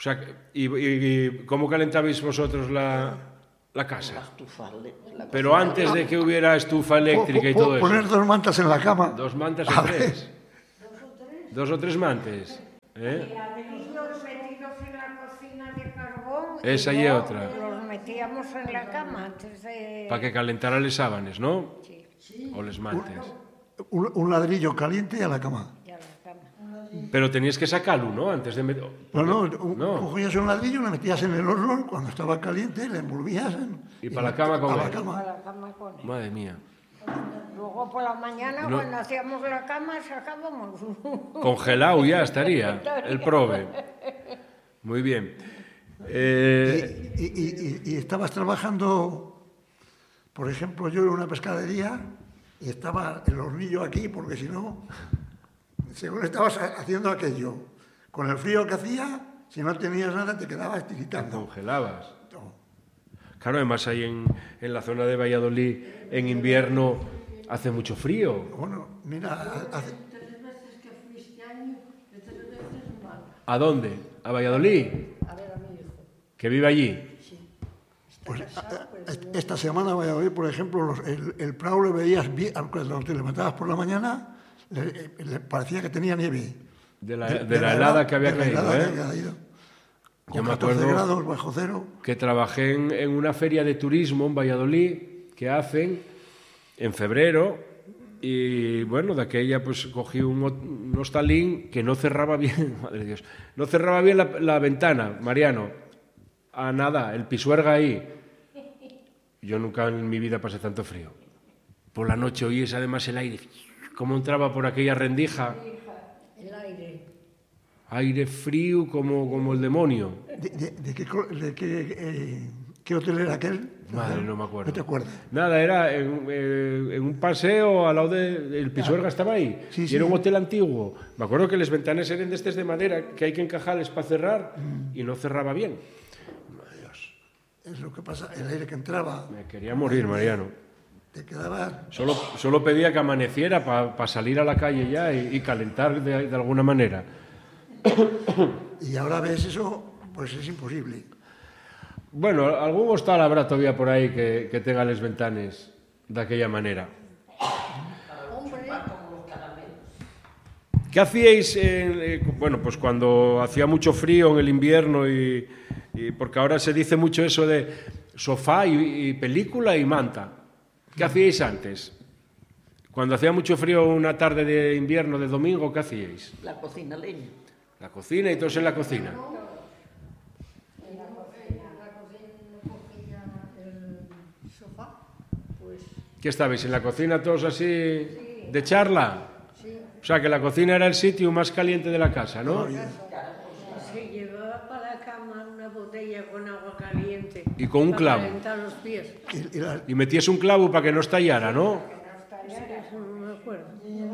B: sea, ¿y, y, y cómo calentabais vosotros la, la
D: La
B: casa?
D: estufa, la
B: Pero
D: cocina
B: antes de
D: eléctrica.
B: que hubiera estufa eléctrica y
A: Po- po-
B: todo eso.
A: Poner dos mantas en la cama.
B: ¿Dos mantas
A: A
B: o
A: ver.
B: tres? ¿Dos o tres mantes? ¿Eh?
I: Ladrillos metidos en la cocina de carbón.
B: Esa y
I: luego
B: otra.
I: Los metíamos en la cama antes de...
B: Para que calentara les sábanes, ¿no?
I: Sí,
B: O les mantes.
A: Un, un ladrillo caliente y a la cama.
I: ya la cama.
B: Pero tenías que sacarlo, ¿no? Antes de meter...
A: No, no, un-
B: No.
A: cogías un ladrillo, lo metías en el horno, cuando estaba caliente, le envolvías en...
B: Y para la cama con
A: a la
B: él.
A: cama.
I: Para la cama con él.
B: Madre mía.
I: Luego por la mañana,
B: No.
I: cuando hacíamos la cama, sacábamos.
B: Congelado ya estaría el prove. Muy bien. Eh,
A: Y, y- y- y estabas trabajando, por ejemplo, yo en una pescadería y estaba el hornillo aquí, porque si no, según estabas haciendo aquello, con el frío que hacía, si no tenías nada te quedabas tiritando.
B: congelabas.
A: No.
B: Claro, además ahí en, en la zona de Valladolid, en invierno, hace mucho frío.
A: Bueno, mira, hace-
F: Tres veces que fui este año, de tres veces mal.
B: ¿A dónde? ¿A Valladolid?
F: A ver a mi hijo.
B: ¿Que vive allí?
A: pues, a- a- esta semana voy a ver, por ejemplo, los- el, el Prado le veías bien, cuando te levantabas por la mañana, le, le parecía que tenía nieve.
B: De la, de la helada que había
A: de la
B: caído,
A: helada
B: ¿eh?
A: que había caído.
B: Yo
A: Con
B: me
A: catorce
B: acuerdo
A: grados bajo cero.
B: que trabajé en, en una feria de turismo en Valladolid que hacen en febrero y bueno, de aquella pues cogí un, hot- un hostalín que no cerraba bien, madre de Dios, no cerraba bien la, la ventana, Mariano, a nada, el pisuerga ahí. Yo nunca en mi vida pasé tanto frío. Por la noche oíes además el aire, como entraba por aquella rendija,
F: El aire.
B: aire frío como, como el demonio.
A: ¿De, de- de qué, co- de qué, eh, qué hotel era aquel?
B: Madre, no me acuerdo.
A: No te acuerdas.
B: Nada, era en, eh, en un paseo al lado del de, el Pisuerga estaba ahí.
A: Sí,
B: y
A: sí.
B: era un hotel antiguo. Me acuerdo que las ventanas eran de estas de madera que hay que encajarles para cerrar y no cerraba bien. Madre Dios,
A: Es lo que pasa, el aire que entraba,
B: me quería morir, Mariano.
A: te quedaba...
B: Solo, solo pedía que amaneciera para salir a la calle ya y, y calentar de, de alguna manera.
A: Y ahora ves eso, pues es imposible.
B: Bueno, algún hostal habrá todavía por ahí que, que tenga las ventanas de aquella manera. ¿Qué hacíais, en, eh, bueno, pues cuando hacía mucho frío en el invierno y, y porque ahora se dice mucho eso de sofá y, y película y manta? ¿Qué hacíais antes? Cuando hacía mucho frío una tarde de invierno, de domingo, ¿qué hacíais?
D: La cocina leña.
B: La cocina y todos en la cocina.
F: En la cocina, en la cocina cogía el sofá, pues
B: ¿Qué estabais en la cocina todos así de charla?
F: sí.
B: O sea, que la cocina era el sitio más caliente de la casa, ¿no?
G: Se llevaba para la cama una botella con agua caliente.
B: Y con un
G: para
B: clavo.
G: calentar los pies.
A: Y- y la-
B: Y metías un clavo para que no estallara, ¿no?
G: Eso no me acuerdo.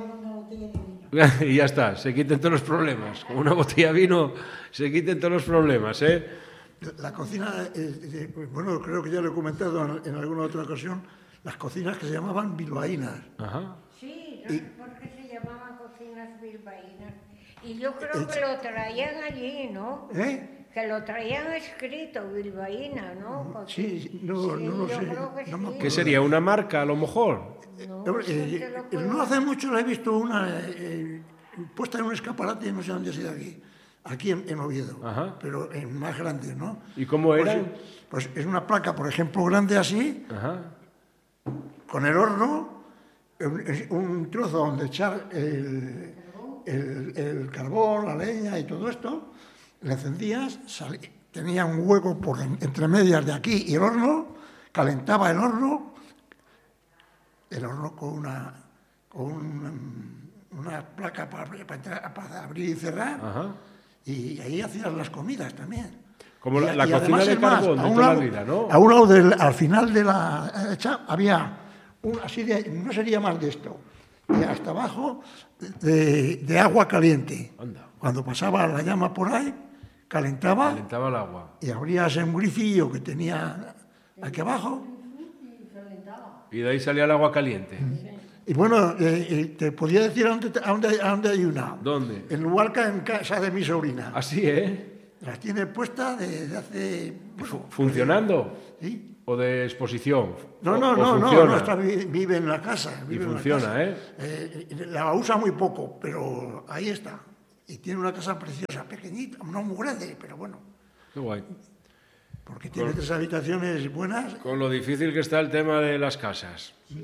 B: Y ya está, se quiten todos los problemas. Con una botella de vino se quiten todos los problemas, ¿eh?
A: La cocina, eh, eh, bueno, creo que ya lo he comentado en, en alguna otra ocasión, las cocinas que se llamaban bilbaínas.
B: Ajá.
I: Sí, no sé por qué se llamaban cocinas bilbaínas. Y yo creo que lo traían allí, ¿no?
A: ¿Eh?
I: Que lo traían escrito, bilbaína, ¿no?
A: Sí, no,
I: Sí,
A: no lo
I: yo
A: sé.
I: creo que
A: no me
I: sí.
A: acuerdo.
B: ¿Qué sería? ¿Una marca, a lo mejor?
I: No,
A: Hombre,
I: eso
A: eh,
I: te lo
A: eh,
I: puedo-
A: no hace mucho la he visto una eh, puesta en un escaparate, no sé dónde ha sido aquí, aquí en, en Oviedo,
B: Ajá.
A: pero en más grande, ¿no?
B: ¿Y cómo
A: Pues,
B: eran?
A: Pues, es una placa, por ejemplo, grande así,
B: Ajá.
A: con el horno, un, es un trozo donde echar el, el- el carbón, la leña y todo esto, le encendías, salí- tenía un hueco por en- entre medias de aquí y el horno, calentaba el horno, el horno con una, con un- una placa para, para entrar- para abrir y cerrar,
B: Ajá.
A: y ahí hacías las comidas también.
B: Como la-
A: Y-
B: la
A: y
B: cocina
A: además,
B: de
A: es más,
B: carbón de
A: a un
B: toda la
A: lado-
B: vida, ¿no?
A: A un lado, del, al final de la hecha, había un, así de, no sería más de esto, y hasta abajo de, de agua caliente.
B: Anda.
A: Cuando pasaba la llama por ahí, calentaba
B: Calentaba el agua.
A: y abrías un grifillo que tenía aquí abajo.
B: Y de ahí salía el agua caliente.
A: Y bueno, eh, eh, te podía decir a dónde, te- a dónde, a dónde hay una.
B: ¿Dónde?
A: En Hualca, en casa de mi sobrina.
B: Así, ¿eh?
A: Las tiene puestas desde hace...
B: Bueno, ¿funcionando?
A: Sí.
B: ¿O de exposición?
A: No, no,
B: o,
A: no,
B: o
A: no, no, está, vive en la casa.
B: Y funciona,
A: casa.
B: ¿eh?
A: ¿eh? La usa muy poco, pero ahí está. Y tiene una casa preciosa, pequeñita, no muy grande, pero bueno.
B: Qué guay.
A: Porque tiene
B: con,
A: tres habitaciones buenas.
B: Con lo difícil que está el tema de las casas.
F: Sí.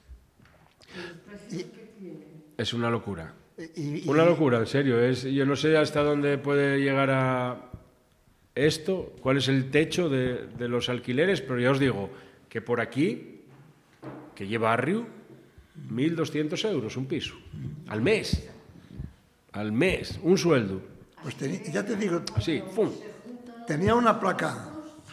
A: Y,
B: es una locura.
A: Y, y,
B: una locura, en serio. Es, yo no sé hasta dónde puede llegar a esto, cuál es el techo de, de los alquileres, pero ya os digo que por aquí, que lleva barrio, mil doscientos euros un piso. Al mes. Al mes. Un sueldo.
A: Pues ten, ya te digo.
B: Sí, ¡pum!
A: Tenía una placa.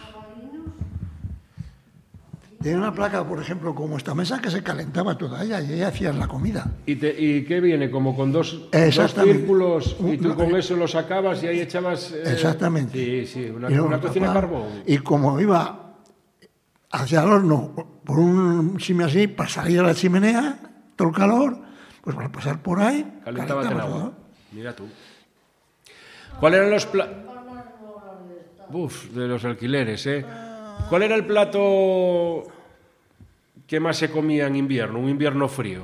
A: Tenía una placa, por ejemplo, como esta mesa que se calentaba toda ella y ella hacía la comida.
B: ¿Y, te, y qué viene? Como con dos, dos círculos y tú con eso lo sacabas y ahí echabas... Eh...
A: Exactamente.
B: Sí, sí, una, una cocina de carbón.
A: Y como iba hacia el horno por un simi así, para salir a la chimenea, todo el calor, pues para pasar por ahí...
B: Calentabas el agua. Todo. Mira tú. ¿Cuáles eran los platos? Uf, de los alquileres, ¿eh? ¿Cuál era el plato que más se comía en invierno, un invierno frío?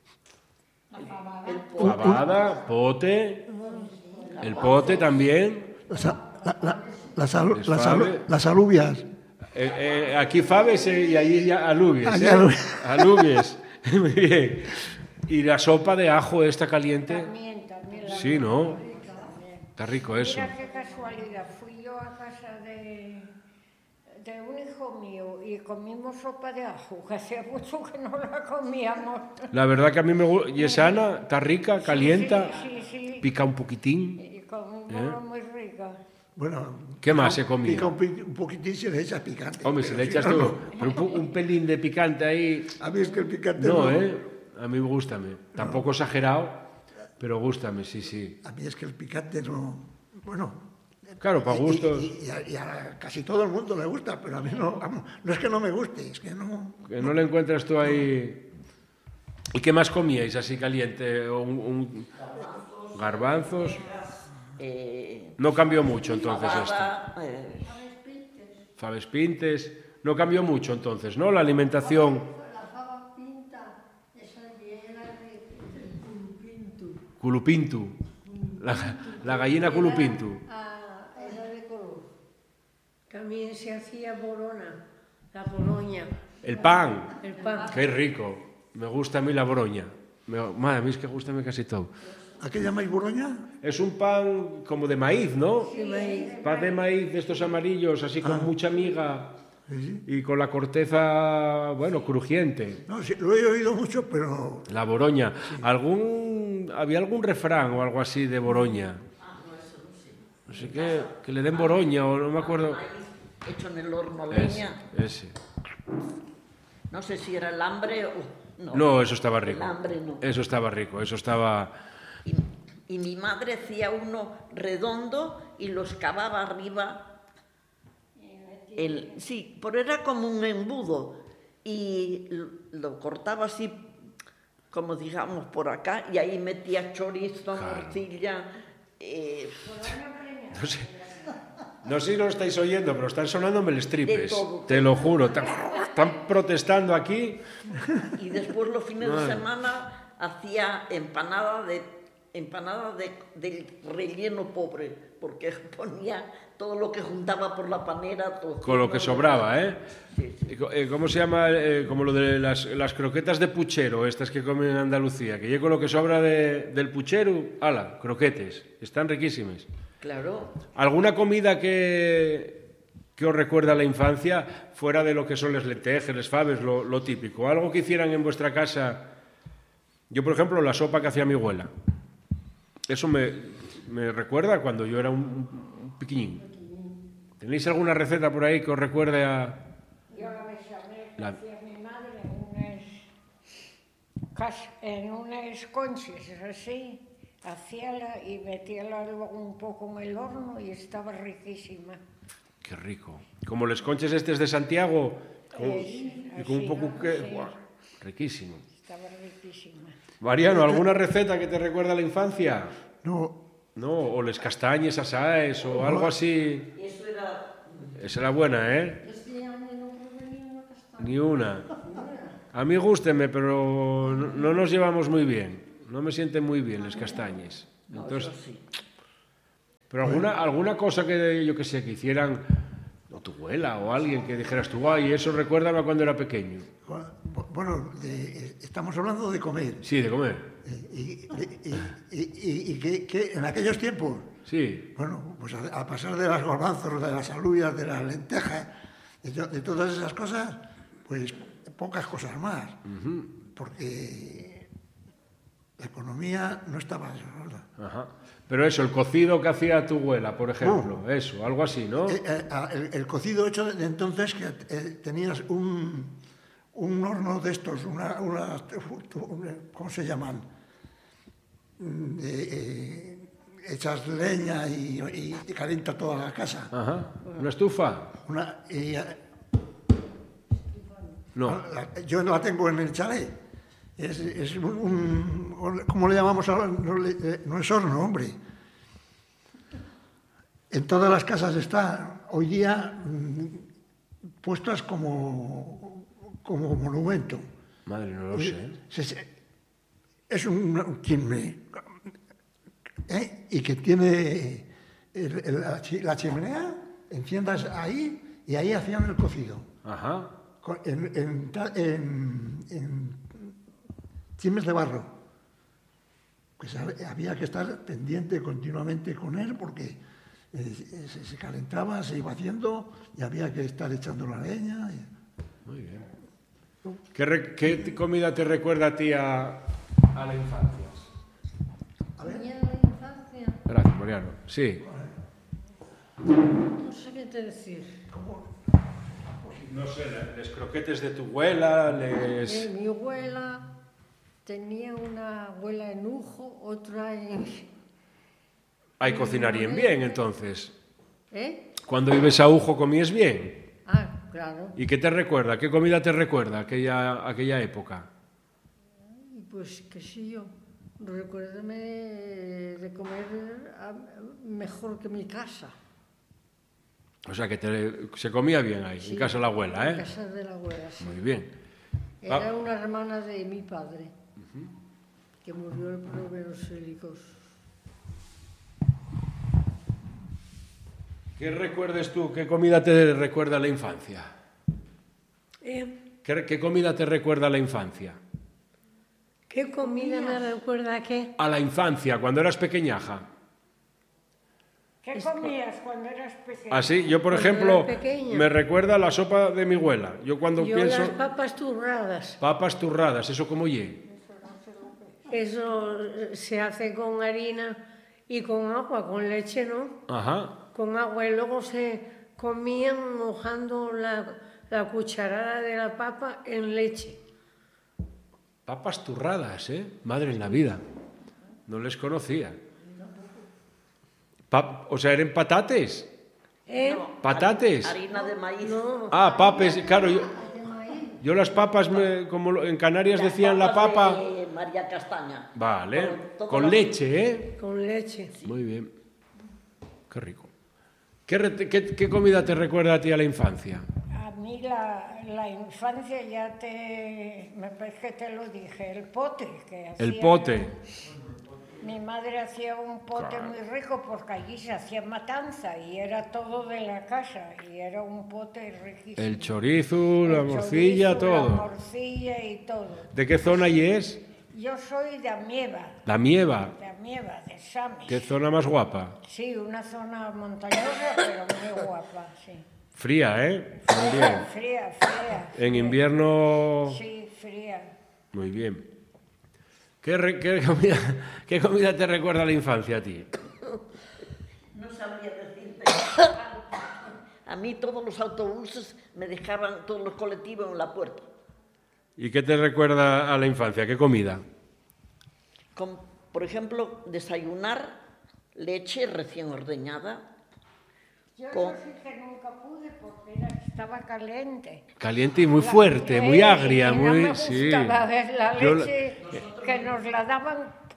B: Fabada, pote, el pote también.
A: Las, la, la, las, alu, las, alu, las alubias.
B: Eh, eh, aquí faves eh, y allí ya alubias. ¿eh? Alubias. Muy bien. ¿Y la sopa de ajo esta caliente?
F: También, también. La
B: sí, ¿no? Está rico eso.
F: Mira qué casualidad, fui yo a casa de, de un hijo mío y comimos sopa de ajo, que hacía mucho que no la comíamos.
B: La verdad que a mí me gusta, y es sana, está rica, calienta,
F: sí, sí, sí.
B: Pica un poquitín.
F: Y comimos ¿eh? Muy rica.
A: Bueno,
B: ¿qué más se comía?
A: Pica un, un poquitín, se le echa picante.
B: Hombre, se le echas tú, pero un, un pelín de picante ahí.
A: A mí es que el picante
B: no.
A: No,
B: ¿eh? A mí gústame. No. Tampoco exagerado. Pero gústame, sí, sí.
A: A mí es que el picante no... Bueno...
B: Claro, para gustos...
A: Y, y, y, a, y a casi todo el mundo le gusta, pero a mí no... No es que no me guste, es que no...
B: Que no, no le encuentras tú ahí... ¿Y qué más comíais así caliente? Un, un... Garbanzos...
D: Eh,
B: no cambió mucho entonces
D: fabada,
B: esto.
D: Eh...
B: Faves pintes... No cambió mucho entonces, ¿no? La alimentación... Culupintu, la, la gallina culupintu.
F: Ah, era de color.
G: También se hacía borona, la boroña.
B: El pan.
G: El pan.
B: Qué rico. Me gusta a mí la boroña. Me, madre, a mí es que gusta casi todo.
A: ¿A qué llamáis boroña?
B: Es un pan como de maíz, ¿no?
G: Sí, maíz.
B: Pan de maíz de estos amarillos, así con ah. mucha miga. Sí. Y con la corteza, bueno, crujiente.
A: No, sí, lo he oído mucho, pero...
B: La boroña. Sí. ¿Algún, ¿Había algún refrán o algo así de boroña? No sé qué, que le den boroña o no me acuerdo.
D: Hecho en el horno a leña.
B: Ese, ese.
D: No sé si era el hambre o...
B: No, no eso estaba rico.
D: El hambre no.
B: Eso estaba rico, eso estaba...
D: Y, y mi madre hacía uno redondo y lo excavaba arriba... El, sí, pero era como un embudo y lo, lo cortaba así, como digamos por acá, y ahí metía chorizo, claro. morcilla. Eh...
B: No sé, no sé si lo estáis oyendo, pero están sonándome el stripes, te lo juro. Están, están protestando aquí.
D: Y después los fines de semana hacía empanada de empanada de, del relleno pobre, porque ponía todo lo que juntaba por la panera. Todo
B: con lo que sobraba, ¿eh?
D: Sí, sí.
B: ¿Cómo se llama? Eh, como lo de las, las croquetas de puchero, estas que comen en Andalucía, que yo con lo que sobra de, del puchero, ala, croquetes, están riquísimas.
D: Claro.
B: ¿Alguna comida que, que os recuerda a la infancia, fuera de lo que son las lentejas, las faves, lo, lo típico? ¿Algo que hicieran en vuestra casa? Yo, por ejemplo, la sopa que hacía mi abuela. Eso me, me recuerda cuando yo era un, un piquiñín. ¿Tenéis alguna receta por ahí que os recuerde a...?
F: Yo la bechamel que
B: la...
F: hacía mi madre en unas, en unas conchas así, hacíala y metíala luego un poco en el horno y estaba riquísima.
B: Qué rico. Como los conches estos de Santiago, con,
F: es,
B: y
F: así,
B: con un poco
F: ¿no?
B: que...
F: Sí.
B: Buah, riquísimo.
F: Estaba riquísima.
B: Mariano, ¿alguna receta que te recuerda a la infancia?
A: No,
B: No, o les castañes asaes o algo así.
D: Eso era...
B: Esa era buena, ¿eh?
F: Este año no probé ni una castaña.
B: Ni una. A mí gústeme, pero no, no nos llevamos muy bien. No me sienten muy bien les castañes.
D: No,
B: Entonces,
D: eso sí.
B: pero alguna, alguna cosa que yo que sé, que hicieran, o tu abuela o alguien que dijeras tú, ay, eso recuérdame a cuando era pequeño.
A: Bueno, de- estamos hablando de comer.
B: Sí, de comer.
A: Y, y- y- y- y que, que en aquellos tiempos,
B: Sí.
A: bueno, pues a, a pasar de las garbanzos, de las alubias, de las lentejas, de, to- de todas esas cosas, pues pocas cosas más. Porque la economía no estaba desarrollada.
B: Ajá. Pero eso, el cocido que hacía tu abuela, por ejemplo, eso, algo así, ¿no?
A: Eh, eh, ah, el, el cocido hecho de entonces, que eh, tenías un, un horno de estos, una, una- ¿cómo se llaman? Mm, eh, eh, echas leña y, y, y calienta toda la casa.
B: Ajá. ¿Una estufa?
A: Una, y, eh,
B: No.
A: la- yo la tengo en el chalet. Es, es un, un- ¿cómo le llamamos ahora? No, le- eh, no es horno, hombre. En todas las casas está hoy día mm, puestas como, como monumento.
B: Madre, no lo sé.
A: Se- se- Es un, un quimbe, ¿eh? Y que tiene el- el- la, chi- la chimenea, enciendas ahí y ahí hacían el cocido.
B: Ajá.
A: Con- En, en, ta- en, en chimes de barro. Pues hab- había que estar pendiente continuamente con él porque eh, se, se calentaba, se iba haciendo y había que estar echando la leña. y-
B: Muy bien. ¿Qué, re- qué t- comida te recuerda a ti a, a la infancia?
F: Tenía la infancia,
B: Gracias, Mariano. Sí.
F: no sé qué te decir.
B: No sé, les croquetes de tu abuela, les...
F: Eh, mi abuela tenía una abuela en Ujo, otra en...
B: Ahí cocinarían bien, entonces.
F: ¿Eh?
B: Cuando ibas a Ujo comías bien.
F: Ah, claro.
B: ¿Y qué te recuerda? ¿Qué comida te recuerda aquella, aquella época?
F: Y pues, qué sé yo, recuérdame de comer ah, mejor que mi casa.
B: O sea, que te- se comía bien ahí,
F: Sí,
B: en casa de la abuela,
F: En
B: ¿eh?
F: casa de la abuela, sí.
B: Muy bien.
F: Era
B: Ah.
F: una hermana de mi padre, que murió de problemas hélicos.
B: ¿Qué recuerdes tú? ¿Qué comida te recuerda a la infancia?
G: Eh,
B: ¿Qué, qué comida te recuerda a la infancia?
G: ¿Qué comida me recuerda a qué?
B: A la infancia, cuando eras pequeñaja.
C: ¿Qué comías cuando eras pequeño?
B: Así, yo por
G: Cuando
B: ejemplo,
G: era pequeña.
B: me recuerda a la sopa de mi abuela. Yo cuando
G: Yo
B: pienso...
G: las papas turradas.
B: Papas turradas, ¿eso cómo ye?
G: Eso se hace con harina y con agua, con leche, ¿no?
B: Ajá.
G: Con agua y luego se comían mojando la, la cucharada de la papa en leche.
B: Papas turradas, ¿eh? Madre en la vida. No les conocía. Pa- o sea, ¿eran patates?
G: ¿Eh?
B: ¿Patates?
D: Harina de maíz.
G: No,
B: Ah, papes, claro. Yo, yo las papas, me- como lo- en Canarias decían la
D: papas
B: papa...
D: de María Castaña.
B: Vale,
D: Con toda
B: con
D: la-
B: leche, ¿eh?
G: con leche.
B: Muy bien. Qué rico. ¿Qué, re- qué- qué comida te recuerda a ti a la infancia?
C: A mí la, la infancia ya te... Me parece que te lo dije, el pote. Que
B: El
C: hacía-
B: pote.
C: Mi madre hacía un pote muy rico porque allí se hacía matanza y era todo de la casa y era un pote riquísimo.
B: El chorizo, la
C: El
B: morcilla,
C: chorizo,
B: todo.
C: La morcilla y todo.
B: ¿De qué zona y es?
C: Yo soy de Amieva,
B: La Mieva.
C: de Amieva, de Samis.
B: ¿Qué zona más guapa?
C: Sí, una zona montañosa, pero muy guapa, sí.
B: Fría, ¿eh? También.
C: Fría, fría.
B: En invierno...
C: Sí, fría.
B: Muy bien. ¿Qué, re- qué comida, ¿Qué comida te recuerda a la infancia a ti?
D: No sabría decirte. A mí todos los autobuses me dejaban, todos los colectivos en la puerta.
B: ¿Y qué te recuerda a la infancia? ¿Qué comida?
D: Con, por ejemplo, desayunar leche recién ordeñada.
C: Yo
D: Con-
C: eso sí que nunca pude porque era, estaba caliente.
B: Caliente y muy fuerte, muy
C: Eh,
B: agria,
C: y
B: muy...
C: No me
B: sí.
C: gustaba ver la
B: Yo la-
C: leche que nos la daban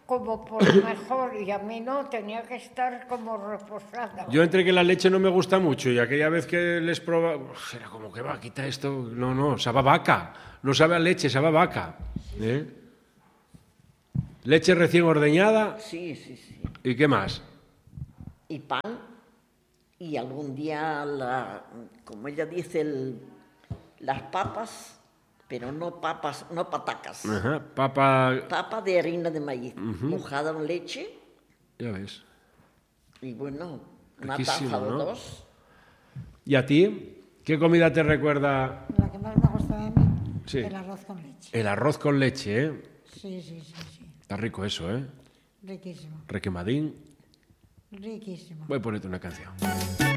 C: como por mejor y a mí no, tenía que estar como reposada.
B: Yo entre que la leche no me gusta mucho y aquella vez que les probaba, uf, era como que va, quita esto. No, no, sabe a vaca. No sabe a leche, sabe a vaca. ¿Eh? Leche recién ordeñada.
D: Sí, sí, sí.
B: ¿Y qué más?
D: Y pan. Y algún día, la, como ella dice, el, las papas, pero no papas, no patacas.
B: Ajá, papa...
D: Papa de harina de maíz,
B: Ujú.
D: mojada en leche.
B: Ya ves.
D: Y bueno, una
B: Riquísimo,
D: taza o
B: ¿no?
D: dos.
B: ¿Y a ti? ¿Qué comida te recuerda?
E: La que más me gusta de mí,
B: Sí.
E: el arroz con leche.
B: El arroz con leche, ¿eh?
E: Sí, sí, sí, sí.
B: Está rico eso, ¿eh?
E: Riquísimo,
B: Requemadín.
E: riquísimo.
B: Voy a ponerte una canción.